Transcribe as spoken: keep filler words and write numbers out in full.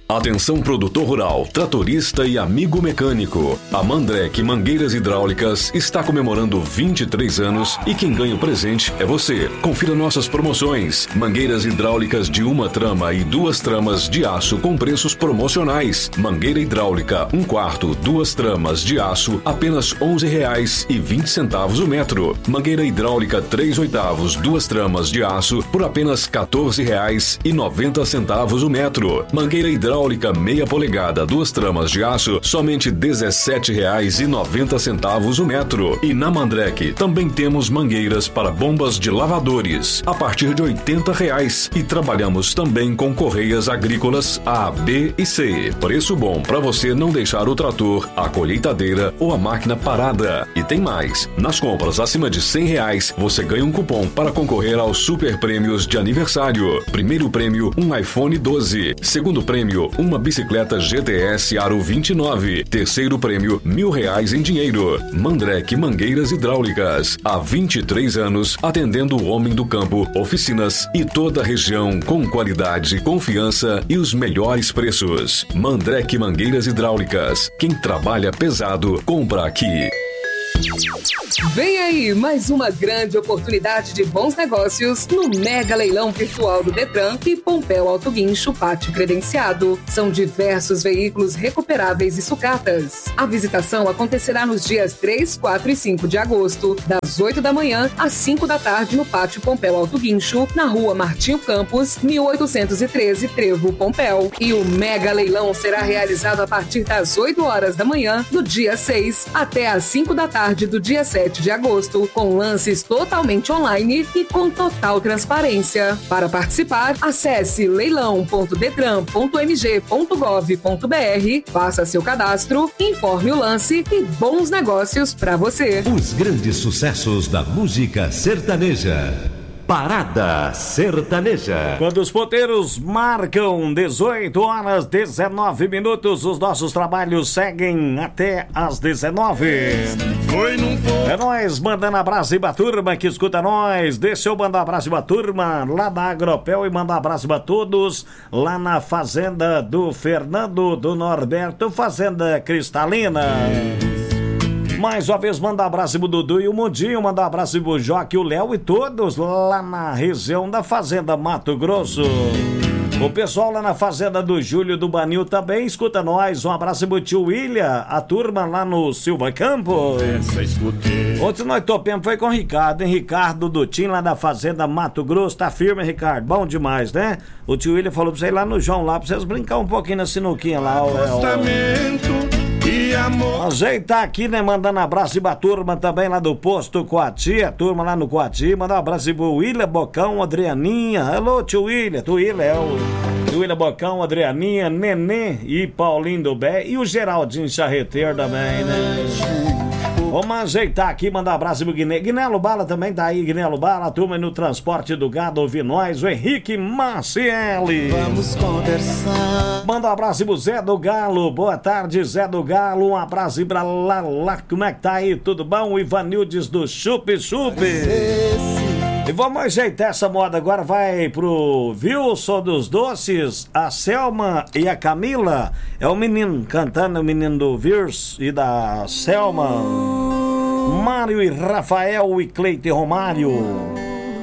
Atenção produtor rural, tratorista e amigo mecânico. A Mandrek Mangueiras Hidráulicas está comemorando vinte e três anos e quem ganha o presente é você. Confira nossas promoções. Mangueiras hidráulicas de uma trama e duas tramas de aço com preços promocionais. Mangueira hidráulica um quarto, duas tramas de aço, apenas onze reais e vinte centavos o metro. Mangueira hidráulica três oitavos, duas tramas de aço por apenas quatorze reais e noventa centavos o metro. Mangueira hidráulica meia polegada, duas tramas de aço, somente dezessete reais e noventa centavos o metro. E na Mandrek também temos mangueiras para bombas de lavadores a partir de oitenta reais e trabalhamos também com correias agrícolas A, B e C. Preço bom para você não deixar o trator, a colheitadeira ou a máquina parada. E tem mais, nas compras acima de cem reais você ganha um cupom para concorrer aos super prêmios de aniversário. Primeiro prêmio, um iPhone doze. Segundo prêmio, uma bicicleta G T S Aro vinte e nove. Terceiro prêmio, mil reais em dinheiro. Mandrek Mangueiras Hidráulicas. Há vinte e três anos, atendendo o homem do campo, oficinas e toda a região com qualidade, confiança e os melhores preços. Mandrek Mangueiras Hidráulicas. Quem trabalha pesado, compra aqui. Vem aí mais uma grande oportunidade de bons negócios no Mega Leilão Virtual do Detran e Pompéu Auto Guincho Pátio Credenciado. São diversos veículos recuperáveis e sucatas. A visitação acontecerá nos dias três, quatro e cinco de agosto, das oito da manhã às cinco da tarde no Pátio Pompéu Auto Guincho, na rua Martinho Campos, mil oitocentos e treze, Trevo, Pompéu. E o Mega Leilão será realizado a partir das oito horas da manhã do dia seis até às cinco da tarde do dia sete de agosto, com lances totalmente online e com total transparência. Para participar, acesse leilão ponto detran ponto m g ponto gov ponto b r, faça seu cadastro, informe o lance e bons negócios para você. Os grandes sucessos da música sertaneja. Parada Sertaneja. Quando os ponteiros marcam dezoito horas, dezenove minutos, os nossos trabalhos seguem até às dezenove. Foi num ponto. É nóis, mandando abraço e turma que escuta nós. Deixa eu mandar abraço e turma lá da Agropel e mandar abraço pra todos lá na fazenda do Fernando do Norberto, Fazenda Cristalina. Mais uma vez, manda abraço pro Dudu e o Mundinho, manda abraço pro Joque, o Léo e todos lá na região da Fazenda Mato Grosso. O pessoal lá na Fazenda do Júlio do Banil também escuta nós. Um abraço pro tio William, a turma lá no Silva Campos. Ontem nós topemos foi com o Ricardo, hein? Ricardo Dutim lá da Fazenda Mato Grosso. Tá firme, Ricardo? Bom demais, né? O tio William falou pra você ir lá no João, lá pra vocês brincar um pouquinho na sinuquinha lá. Testamento e amor. Ajeitar aqui, né? Mandando abraço e pra turma também lá do posto Coati, a turma lá no Coati. Mandar um abraço pro William Bocão, Adrianinha. Alô, tio William, tio William é o tio William Bocão, Adrianinha, Nenê e Paulinho do Bé e o Geraldinho Charreteiro também, né? Vamos ajeitar aqui, mandar um abraço pro Guiné. Guinelo Bala também tá aí, Guinelo Bala, a turma no transporte do gado, ouvi nós, o Henrique Macielli. Vamos conversar. Manda um abraço pro Zé do Galo, boa tarde, Zé do Galo, um abraço pra Lala, como é que tá aí, tudo bom? O Ivanildes do Chup Chup. E vamos ajeitar essa moda agora, vai pro Wilson dos Doces, a Selma e a Camila. É o menino cantando, o menino do Virs e da Selma. Mário e Rafael e Cleite Romário.